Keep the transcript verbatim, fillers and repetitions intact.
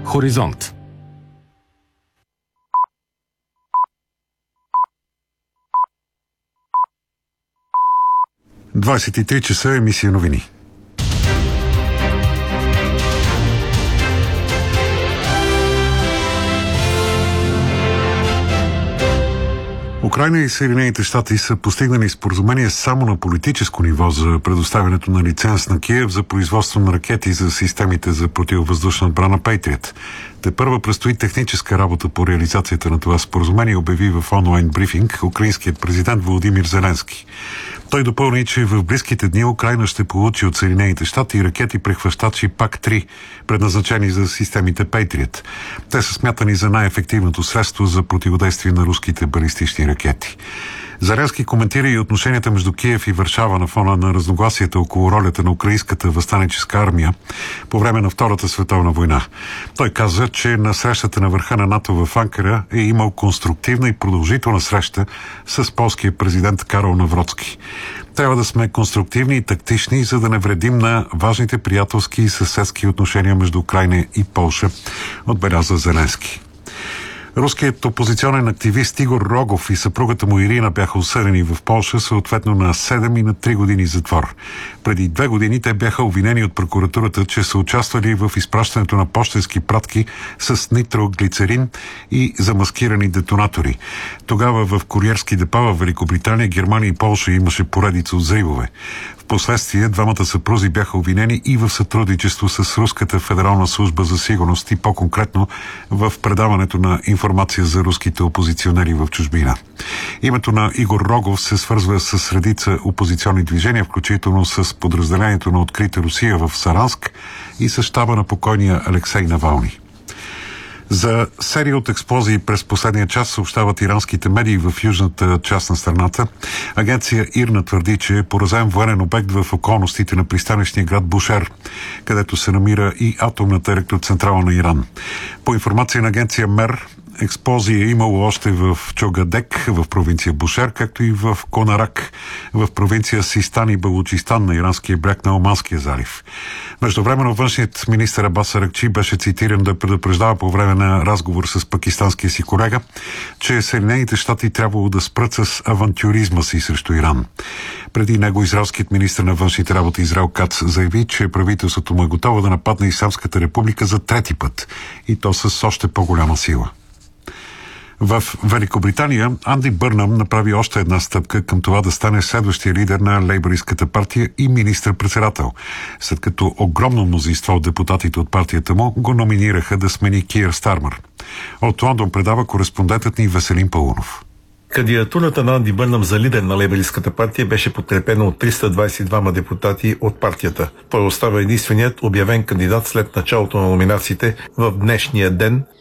Хоризонт. двадесет и три часа, емисия новини. Украйна и Съединените щати са постигнали споразумение само на политическо ниво за предоставянето на лиценз на Киев за производство на ракети за системите за противовъздушна отбрана Patriot. Тепърва предстои техническа работа по реализацията на това споразумение, обяви в онлайн брифинг украинският президент Володимир Зеленски. Той допълни, че в близките дни Украйна ще получи от Съединените щати ракети прехващачи пак три, предназначени за системите Patriot. Те са смятани за най-ефективното средство за противодействие на руските балистични ракети. Зеленски коментира и отношенията между Киев и Варшава на фона на разногласията около ролята на украинската въстаническа армия по време на Втората световна война. Той каза, че на срещата на върха на НАТО в Анкара е имал конструктивна и продължителна среща с полския президент Карол Навроцки. Трябва да сме конструктивни и тактични, за да не вредим на важните приятелски и съседски отношения между Украйна и Полша, отбеляза Зеленски. Руският опозиционен активист Игор Рогов и съпругата му Ирина бяха осъдени в Полша съответно на седем и на три години затвор. Преди две години те бяха обвинени от прокуратурата, че са участвали в изпращането на пощенски пратки с нитроглицерин и замаскирани детонатори. Тогава в куриерски депа в Великобритания, Германия и Полша имаше поредица от взривове. Впоследствие двамата съпрузи бяха обвинени и в сътрудничество с Руската федерална служба за сигурност и по-конкретно в предаването на информация за руските опозиционери в чужбина. Името на Игор Рогов се свързва с редица опозиционни движения, включително с подразделението на Открита Русия в Саранск и с щаба на покойния Алексей Навални. За серия от експлозии през последния час съобщават иранските медии в южната част на страната. Агенция ИРНА твърди, че е поразен военен обект в околностите на пристанищния град Бушер, където се намира и атомната електроцентрала на Иран. По информация на агенция МЕР, експлозия е имало още в Чогадек, в провинция Бушер, както и в Конарак, в провинция Систан и Балучистан на иранския бряг на Оманския залив. Междувременно външният министър Абас Аракчи беше цитиран да предупреждава по време на разговор с пакистанския си колега, че Съединените щати трябвало да спрат с авантюризма си срещу Иран. Преди него израелският министър на външните работи Израел Кац заяви, че правителството му е готово да нападне Ислямската република за трети път, и то с още по-голяма сила. В Великобритания Анди Бърнъм направи още една стъпка към това да стане следващия лидер на лейбористската партия и министър-председател, след като огромно мнозинство от депутатите от партията му го номинираха да смени Киер Стармър. От Лондон предава кореспондентът ни Веселин Паунов. Кандидатурата на Анди Бърнъм за лидер на лейбористската партия беше подкрепена от триста двадесет и двама депутати от партията. Той остава единственият обявен кандидат след началото на номинациите в днешния ден,